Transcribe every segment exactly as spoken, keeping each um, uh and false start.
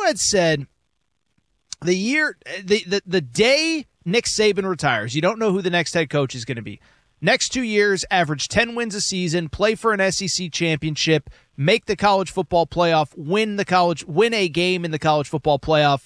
had said the year, the, the, the day Nick Saban retires, you don't know who the next head coach is going to be. Next two years, average ten wins a season, play for an S E C championship, make the college football playoff, win the college, win a game in the college football playoff.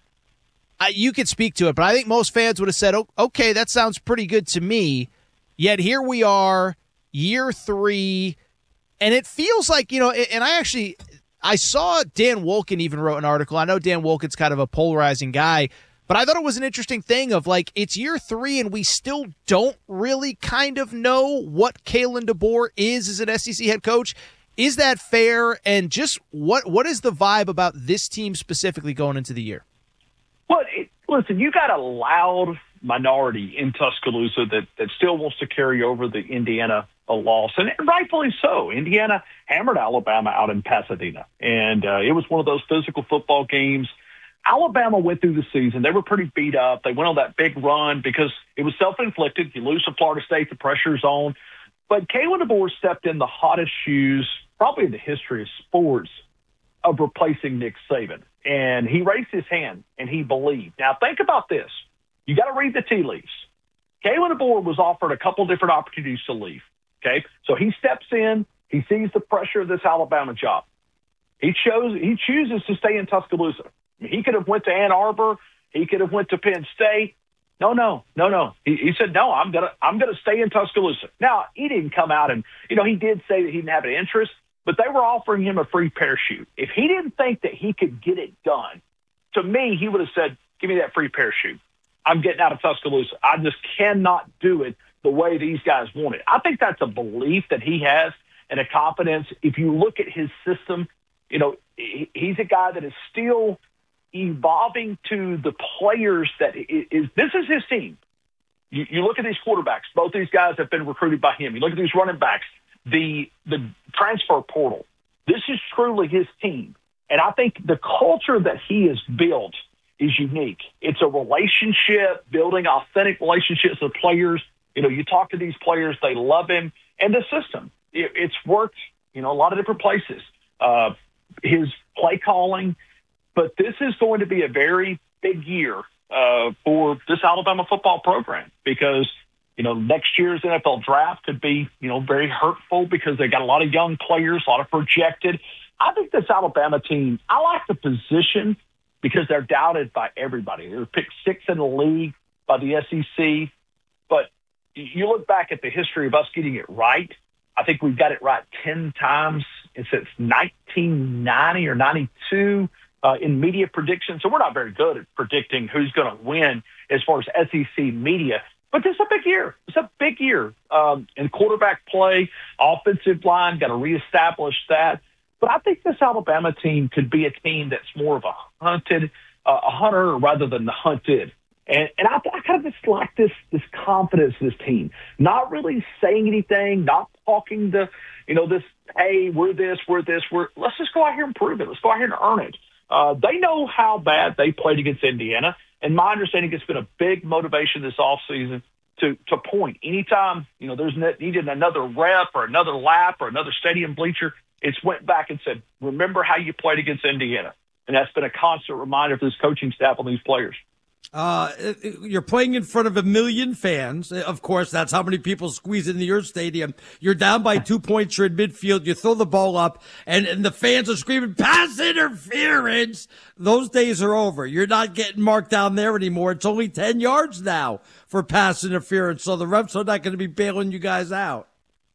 I, you could speak to it, but I think most fans would have said, oh, okay, that sounds pretty good to me. Yet here we are, year three, and it feels like, you know, and I actually, I saw Dan Wolken even wrote an article. I know Dan Wolken's kind of a polarizing guy, but I thought it was an interesting thing of like, it's year three and we still don't really kind of know what Kalen DeBoer is as an S E C head coach. Is that fair? And just what what is the vibe about this team specifically going into the year? Well, it, listen, you got a loud minority in Tuscaloosa that, that still wants to carry over the Indiana a loss, and rightfully so. Indiana hammered Alabama out in Pasadena, and uh, it was one of those physical football games. Alabama went through the season. They were pretty beat up. They went on that big run because it was self-inflicted. You lose to Florida State, the pressure's on. But Kalen DeBoer stepped in the hottest shoes, probably in the history of sports, of replacing Nick Saban. And he raised his hand, and he believed. Now, think about this. You got to read the tea leaves. Kalen DeBoer was offered a couple different opportunities to leave. Okay, so he steps in. He sees the pressure of this Alabama job. He chose. He chooses to stay in Tuscaloosa. He could have went to Ann Arbor. He could have went to Penn State. No, no, no, no. He, he said, no, I'm going to I'm gonna stay in Tuscaloosa. Now, he didn't come out and, you know, he did say that he didn't have an interest, but they were offering him a free parachute. If he didn't think that he could get it done, to me, he would have said, give me that free parachute. I'm getting out of Tuscaloosa. I just cannot do it the way these guys want it. I think that's a belief that he has and a confidence. If you look at his system, you know, he, he's a guy that is still – evolving to the players that is, this is his team. You, you look at these quarterbacks, both these guys have been recruited by him. You look at these running backs, the, the transfer portal. This is truly his team. And I think the culture that he has built is unique. It's a relationship, building authentic relationships with players. You know, you talk to these players, they love him. And the system, it, it's worked, you know, a lot of different places. Uh, his play calling, but this is going to be a very big year uh, for this Alabama football program because, you know, next year's N F L draft could be, you know, very hurtful because they got a lot of young players, a lot of projected. I think this Alabama team, I like the position because they're doubted by everybody. They're picked sixth in the league by the S E C. But you look back at the history of us getting it right, I think we've got it right ten times since nineteen ninety or ninety-two. Uh, in media predictions. So we're not very good at predicting who's going to win as far as S E C media. But this is a big year. It's a big year um, in quarterback play, offensive line, got to reestablish that. But I think this Alabama team could be a team that's more of a hunted, uh, a hunter rather than the hunted. And, and I, I kind of just like this this confidence in this team. Not really saying anything, not talking to, you know, this, hey, we're this, we're this, we're, let's just go out here and prove it. Let's go out here and earn it. Uh, they know how bad they played against Indiana, and my understanding it's been a big motivation this offseason to to point. Anytime, you know, there's needed another rep or another lap or another stadium bleacher, it's went back and said, remember how you played against Indiana. And that's been a constant reminder for this coaching staff on these players. Uh, you're playing in front of a million fans. Of course, that's how many people squeeze into your stadium. You're down by two points. You're in midfield. You throw the ball up, and, and the fans are screaming, pass interference. Those days are over. You're not getting marked down there anymore. It's only ten yards now for pass interference, so the refs are not going to be bailing you guys out.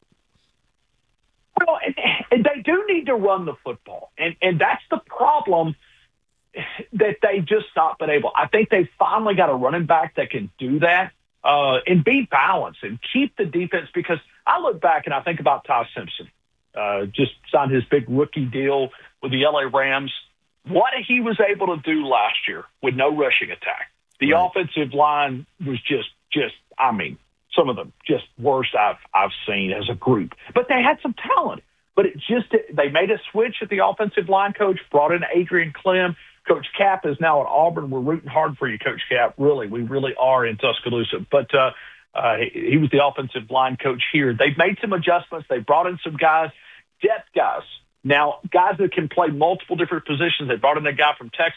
Well, and, and they do need to run the football, and, and that's the problem that they just not been able. I think they finally got a running back that can do that uh, and be balanced and keep the defense. Because I look back and I think about Ty Simpson, uh, just signed his big rookie deal with the L A Rams. What he was able to do last year with no rushing attack. The right. offensive line was just, just, I mean, some of the just worst I've I've seen as a group. But they had some talent. But it just, they made a switch at the offensive line coach, brought in Adrian Clem. Coach Cap is now at Auburn. We're rooting hard for you, Coach Cap. Really, we really are in Tuscaloosa. But uh, uh, he, he was the offensive line coach here. They've made some adjustments. They brought in some guys, depth guys. Now, guys that can play multiple different positions. They brought in a guy from Texas.